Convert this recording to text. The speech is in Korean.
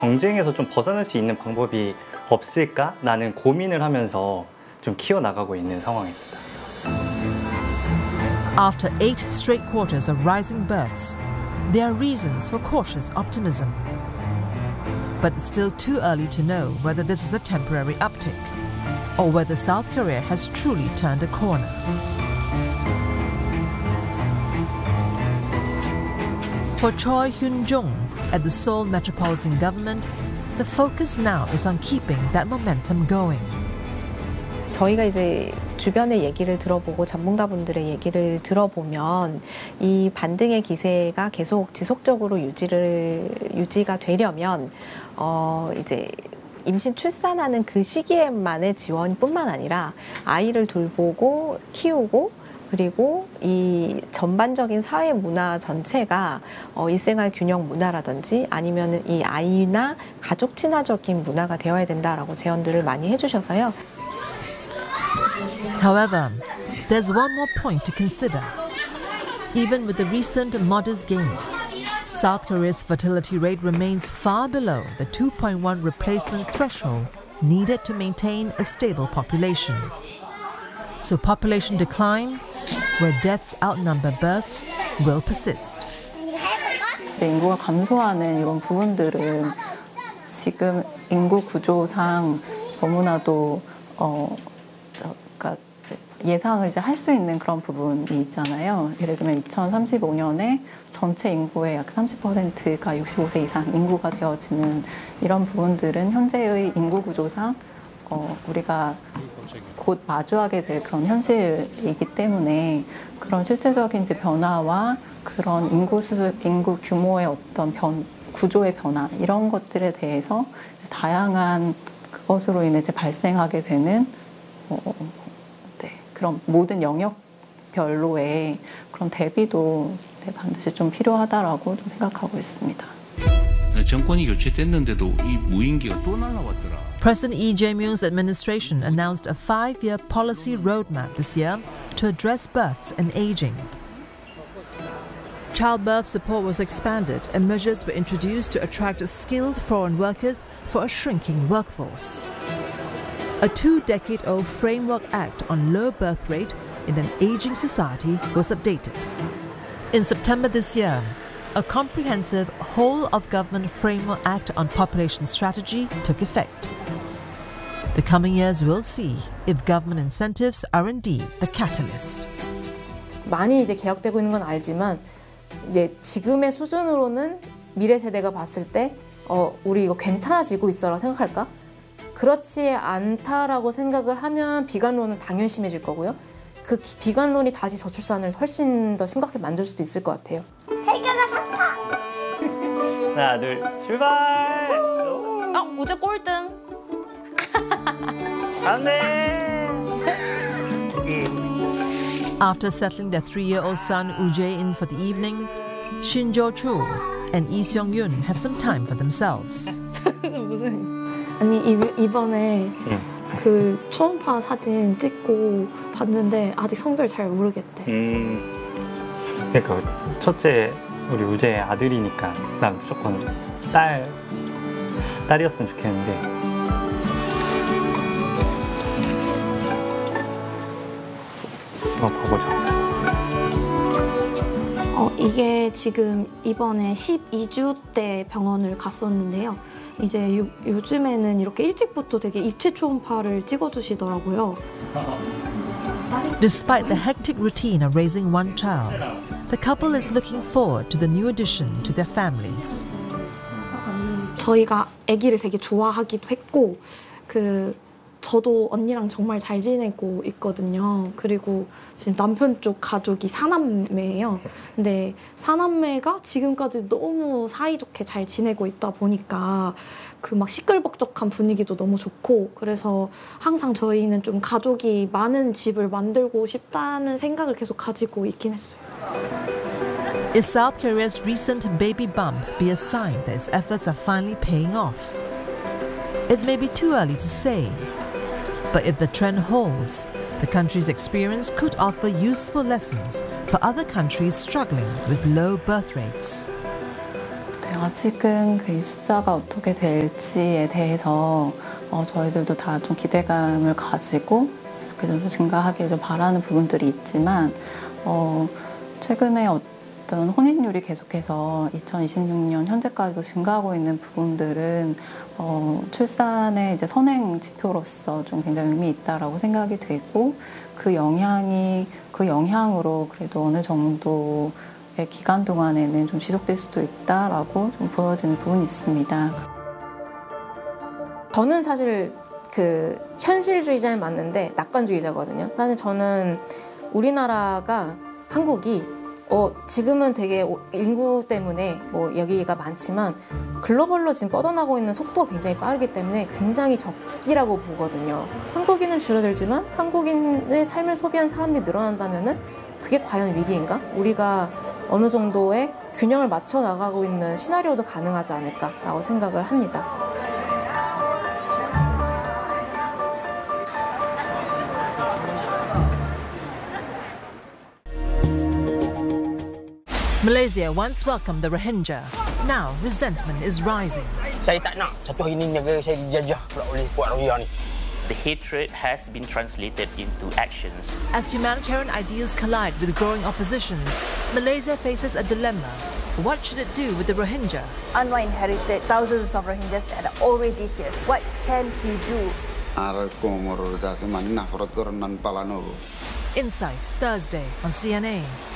경쟁에서 좀 벗어날 수 있는 방법이 없을까라는 고민을 하면서 좀 키워나가고 있는 상황입니다. After 8 straight quarters of rising births, there are reasons for cautious optimism. But it's still too early to know whether this is a temporary uptick or whether South Korea has truly turned a corner. For Choi Hyun-jung at the Seoul Metropolitan Government, the focus now is on keeping that momentum going. 저희가 이제 주변의 얘기를 들어보고 전문가분들의 얘기를 들어보면 이 반등의 기세가 계속 지속적으로 유지가 되려면 이제 임신 출산하는 그 시기에만의 지원뿐만 아니라 아이를 돌보고 키우고 그리고 이 전반적인 사회 문화 전체가 일생활 균형 문화라든지 아니면 이 아이나 가족 친화적인 문화가 되어야 된다라고 제언들을 많이 해주셔서요. However, there's one more point to consider. Even with the recent modest gains, South Korea's fertility rate remains far below the 2.1 replacement threshold needed to maintain a stable population. So population decline, where deaths outnumber births, will persist. 인구가 감소하는 이런 부분들은 지금 인구 구조상 너무나도 그러니까 예상을 이제 할 수 있는 그런 부분이 있잖아요. 예를 들면 2035년에 전체 인구의 약 30%가 65세 이상 인구가 되어지는 이런 부분들은 현재의 인구 구조상 우리가 곧 마주하게 될 그런 현실이기 때문에 그런 실제적인 이제 변화와 그런 인구 규모의 어떤 구조의 변화 이런 것들에 대해서 다양한 그것으로 인해 이제 발생하게 되는 그런 모든 영역별로의 그런 대비도 반드시 좀 필요하다라고 좀 생각하고 있습니다. 정권이 교체됐는데도 이 무인기가 또 날아왔더라. President Lee Jae-myung's administration announced a 5-year policy roadmap this year to address births and aging. Childbirth support was expanded and measures were introduced to attract skilled foreign workers for a shrinking workforce. A 2-decade-old Framework Act on low birth rate in an aging society was updated. In September this year, a comprehensive whole-of-government Framework Act on population strategy took effect. The coming years will see if government incentives are indeed the catalyst. 많이 이제 개혁되고 있는 건 알지만 이제 지금의 수준으로는 미래 세대가 봤을 때 우리 이거 괜찮아지고 있어라고 생각할까? 그렇지 않다라고 생각을 하면 비관론은 당연히 심해질 거고요. 그 비관론이 다시 저출산을 훨씬 더 심각하게 만들 수도 있을 것 같아요. 하나, 둘, 출발! 우재 꼴등. 안 돼! After settling their 3-year-old son Ujjae in for the evening, Shin Jo-chul and Lee Seong-yun have some time for themselves. 아니 이번에 그 초음파 사진 찍고 봤는데 아직 성별 잘 모르겠대. 그러니까 첫째 우리 우재 아들이니까 난 무조건 딸이었으면 좋겠는데. 봐보자. 이게 지금 이번에 12주 때 병원을 갔었는데요. 이제 요즘에는 이렇게 일찍부터 되게 입체 초음파를 찍어주시더라고요. Despite the hectic routine of raising one child, the couple is looking forward to the new addition to their family. 저희가 아기를 되게 좋아하기도 했고 저도 언니랑 정말 잘 지내고 있거든요. 그리고 지금 남편 쪽 가족이 4남매예요. 근데 4남매가 지금까지 너무 사이좋게 잘 지내고 있다 보니까 그 막 시끌벅적한 분위기도 너무 좋고 그래서 항상 저희는 좀 가족이 많은 집을 만들고 싶다는 생각을 계속 가지고 있긴 했어요. If South Korea's recent baby bump be a sign that its efforts are finally paying off? It may be too early to say. But if the trend holds, the country's experience could offer useful lessons for other countries struggling with low birth rates. 아직은 그 숫자가 어떻게 될지에 대해서 저희들도 다 좀 기대감을 가지고 계속 증가하길 좀 바라는 부분들이 있지만 최근에 어떤 혼인율이 계속해서 2026년 현재까지도 증가하고 있는 부분들은 출산의 이제 선행 지표로서 좀 굉장히 의미 있다라고 생각이 되고 그 영향으로 그래도 어느 정도의 기간 동안에는 좀 지속될 수도 있다라고 좀 보여지는 부분이 있습니다. 저는 사실 그 현실주의자는 맞는데 낙관주의자거든요. 사실 저는 우리나라가 한국이 지금은 되게 인구 때문에 뭐 여기가 많지만 글로벌로 지금 뻗어나고 있는 속도가 굉장히 빠르기 때문에 굉장히 적기라고 보거든요. 한국인은 줄어들지만 한국인의 삶을 소비한 사람들이 늘어난다면은 그게 과연 위기인가? 우리가 어느 정도의 균형을 맞춰 나가고 있는 시나리오도 가능하지 않을까라고 생각을 합니다. Malaysia once welcomed the Rohingya. Now resentment is rising. Saya tak nak satu hari ni negara saya dijajah pula oleh kuat Rohingya ni. The hatred has been translated into actions. As humanitarian ideals collide with growing opposition, Malaysia faces a dilemma. What should it do with the Rohingya? Anwar inherited thousands of Rohingyas that are already here. What can he do? Insight, Thursday on CNA.